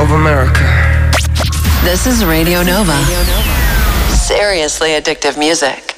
of America. This is Radio Nova. Seriously addictive music.